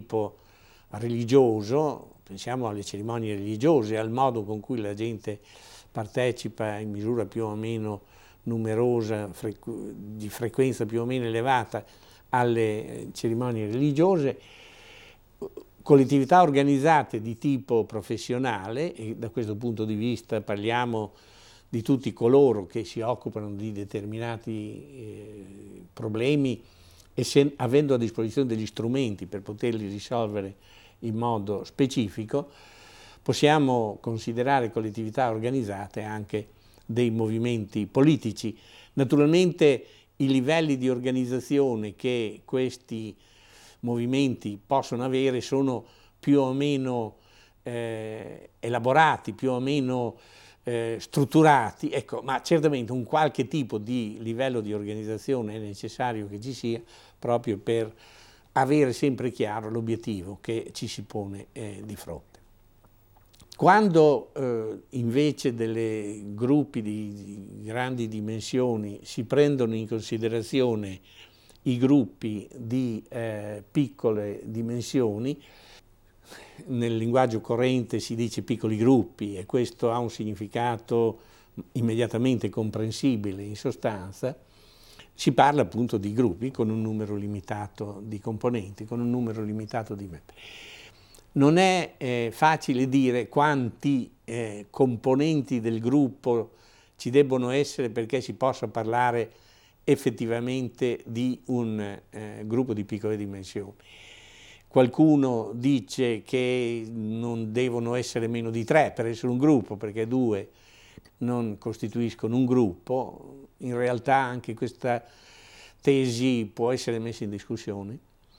tipo religioso, pensiamo alle cerimonie religiose, al modo con cui la gente partecipa in misura più o meno numerosa, di frequenza più o meno elevata alle cerimonie religiose, collettività organizzate di tipo professionale, e da questo punto di vista parliamo di tutti coloro che si occupano di determinati problemi e avendo a disposizione degli strumenti per poterli risolvere in modo specifico, possiamo considerare collettività organizzate anche dei movimenti politici. Naturalmente i livelli di organizzazione che questi movimenti possono avere sono più o meno elaborati, più o meno strutturati, ecco, ma certamente un qualche tipo di livello di organizzazione è necessario che ci sia proprio per avere sempre chiaro l'obiettivo che ci si pone di fronte. Quando invece dei gruppi di grandi dimensioni si prendono in considerazione i gruppi di piccole dimensioni, nel linguaggio corrente si dice piccoli gruppi e questo ha un significato immediatamente comprensibile in sostanza, si parla appunto di gruppi con un numero limitato di componenti, con un numero limitato di membri. Non è facile dire quanti componenti del gruppo ci debbono essere perché si possa parlare effettivamente di un gruppo di piccole dimensioni. Qualcuno dice che non devono essere meno di 3 per essere un gruppo, perché 2 non costituiscono un gruppo. In realtà anche questa tesi può essere messa in discussione,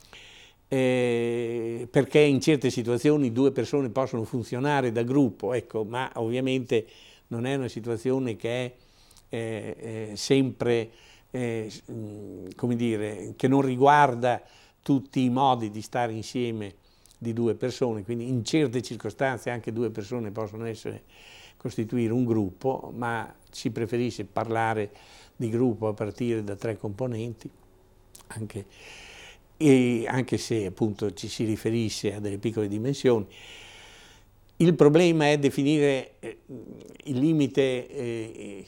perché in certe situazioni 2 persone possono funzionare da gruppo, ecco, ma ovviamente non è una situazione che è sempre, come dire, che non riguarda tutti i modi di stare insieme di 2 persone, quindi in certe circostanze anche 2 persone possono costituire un gruppo, ma si preferisce parlare di gruppo a partire da 3 componenti, anche se appunto ci si riferisce a delle piccole dimensioni. Il problema è definire il limite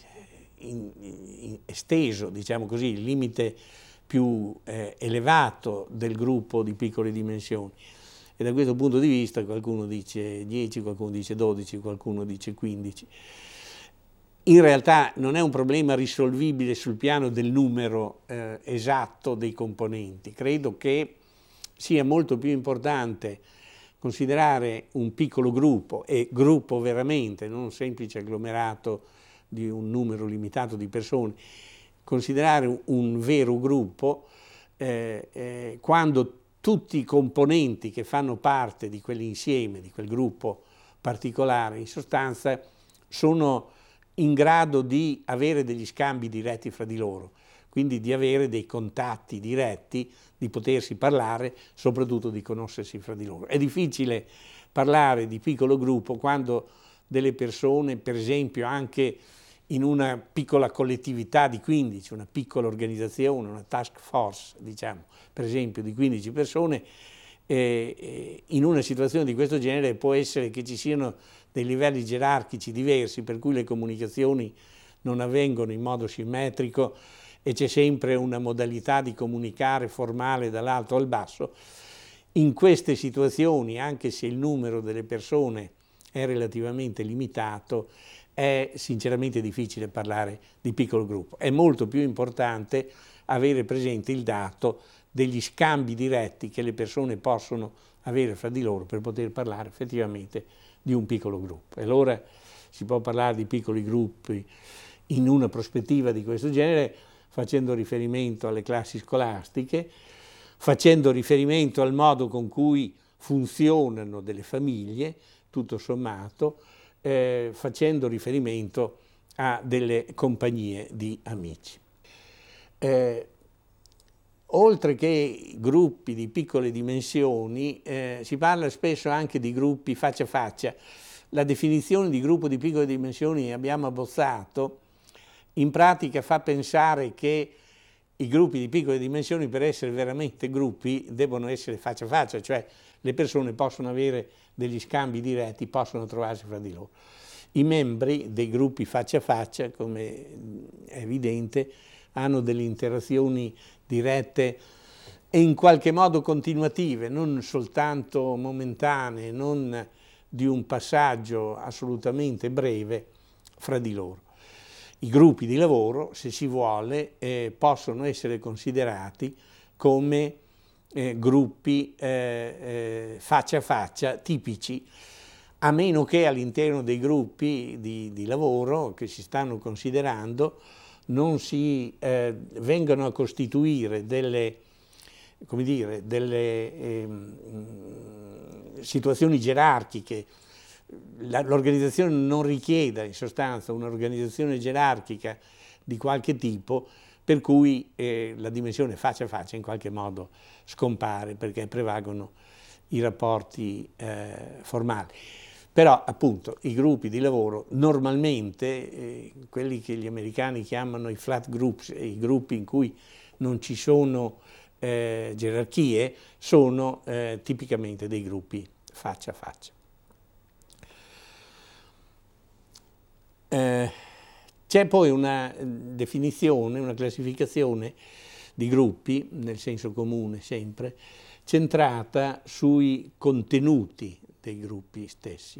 esteso, diciamo così, il limite più elevato del gruppo di piccole dimensioni. E da questo punto di vista qualcuno dice 10, qualcuno dice 12, qualcuno dice 15. In realtà non è un problema risolvibile sul piano del numero esatto dei componenti. Credo che sia molto più importante considerare un piccolo gruppo, e gruppo veramente, non un semplice agglomerato di un numero limitato di persone, considerare un vero gruppo quando tutti i componenti che fanno parte di quell'insieme, di quel gruppo particolare, in sostanza sono in grado di avere degli scambi diretti fra di loro, quindi di avere dei contatti diretti, di potersi parlare, soprattutto di conoscersi fra di loro. È difficile parlare di piccolo gruppo quando delle persone, per esempio anche in una piccola collettività di 15, una piccola organizzazione, una task force, diciamo, per esempio di 15 persone, in una situazione di questo genere può essere che ci siano dei livelli gerarchici diversi, per cui le comunicazioni non avvengono in modo simmetrico e c'è sempre una modalità di comunicare formale dall'alto al basso. In queste situazioni, anche se il numero delle persone è relativamente limitato, è sinceramente difficile parlare di piccolo gruppo. È molto più importante avere presente il dato degli scambi diretti che le persone possono avere fra di loro per poter parlare effettivamente di un piccolo gruppo. E allora si può parlare di piccoli gruppi in una prospettiva di questo genere facendo riferimento alle classi scolastiche, facendo riferimento al modo con cui funzionano delle famiglie, tutto sommato, facendo riferimento a delle compagnie di amici. Oltre che gruppi di piccole dimensioni, si parla spesso anche di gruppi faccia a faccia. La definizione di gruppo di piccole dimensioni che abbiamo abbozzato in pratica fa pensare che i gruppi di piccole dimensioni, per essere veramente gruppi, devono essere faccia a faccia, cioè le persone possono avere degli scambi diretti, possono trovarsi fra di loro. I membri dei gruppi faccia a faccia, come è evidente, hanno delle interazioni dirette e in qualche modo continuative, non soltanto momentanee, non di un passaggio assolutamente breve fra di loro. I gruppi di lavoro, se si vuole, possono essere considerati come gruppi faccia a faccia tipici, a meno che all'interno dei gruppi di lavoro che si stanno considerando non si vengano a costituire delle, come dire, delle situazioni gerarchiche. L'organizzazione non richieda in sostanza un'organizzazione gerarchica di qualche tipo, per cui la dimensione faccia a faccia in qualche modo scompare, perché prevalgono i rapporti formali. Però appunto i gruppi di lavoro normalmente, quelli che gli americani chiamano i flat groups, i gruppi in cui non ci sono gerarchie, sono tipicamente dei gruppi faccia a faccia. C'è poi una definizione, una classificazione di gruppi, nel senso comune sempre, centrata sui contenuti dei gruppi stessi.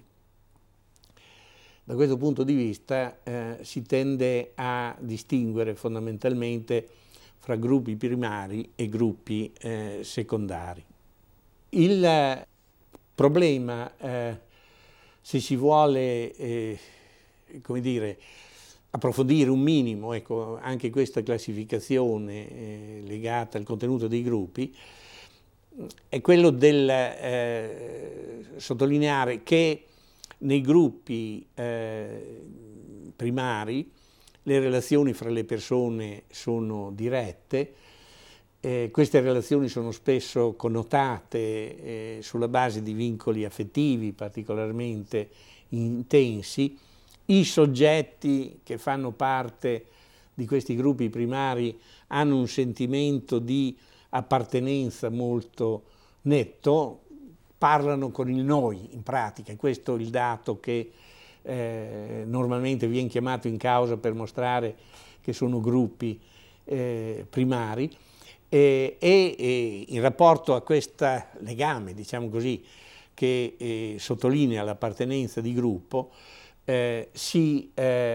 Da questo punto di vista si tende a distinguere fondamentalmente fra gruppi primari e gruppi secondari. Il problema, se si vuole come dire, approfondire un minimo, ecco, anche questa classificazione legata al contenuto dei gruppi, è quello del sottolineare che nei gruppi primari le relazioni fra le persone sono dirette, queste relazioni sono spesso connotate sulla base di vincoli affettivi particolarmente intensi. I soggetti che fanno parte di questi gruppi primari hanno un sentimento di appartenenza molto netto, parlano con il noi in pratica, questo è il dato che normalmente viene chiamato in causa per mostrare che sono gruppi primari e in rapporto a questo legame, diciamo così, che sottolinea l'appartenenza di gruppo, si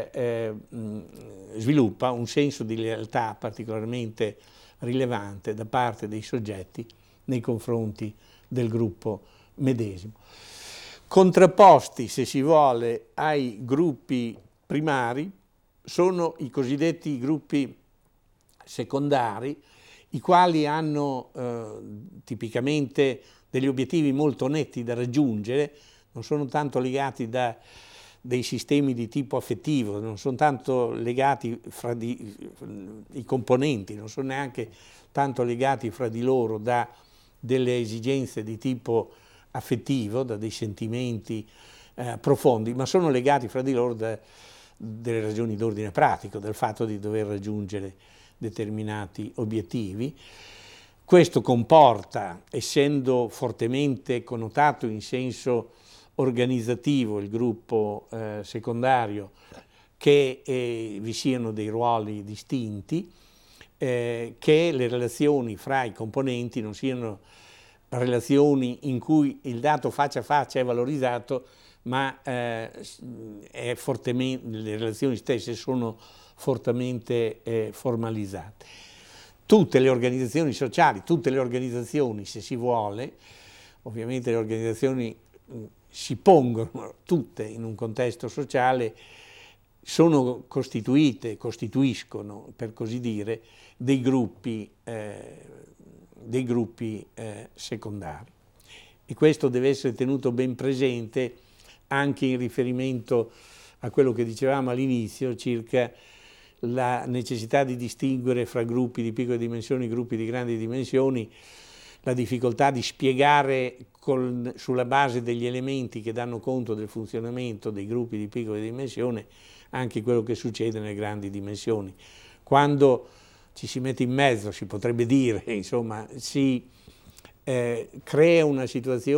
sviluppa un senso di lealtà particolarmente rilevante da parte dei soggetti nei confronti del gruppo medesimo. Contrapposti, se si vuole, ai gruppi primari sono i cosiddetti gruppi secondari, i quali hanno tipicamente degli obiettivi molto netti da raggiungere, non sono tanto legati da dei sistemi di tipo affettivo, non sono tanto legati fra i componenti, non sono neanche tanto legati fra di loro da delle esigenze di tipo affettivo, da dei sentimenti profondi, ma sono legati fra di loro da delle ragioni d'ordine pratico, dal fatto di dover raggiungere determinati obiettivi. Questo comporta, essendo fortemente connotato in senso organizzativo il gruppo secondario, che vi siano dei ruoli distinti, che le relazioni fra i componenti non siano relazioni in cui il dato faccia a faccia è valorizzato, ma le relazioni stesse sono fortemente formalizzate. Tutte le organizzazioni sociali, tutte le organizzazioni, se si vuole, ovviamente le organizzazioni si pongono tutte in un contesto sociale, sono costituiscono, per così dire, dei gruppi secondari. E questo deve essere tenuto ben presente anche in riferimento a quello che dicevamo all'inizio circa la necessità di distinguere fra gruppi di piccole dimensioni e gruppi di grandi dimensioni, la difficoltà di spiegare sulla base degli elementi che danno conto del funzionamento dei gruppi di piccole dimensioni anche quello che succede nelle grandi dimensioni. Quando ci si mette in mezzo, si potrebbe dire, insomma, si crea una situazione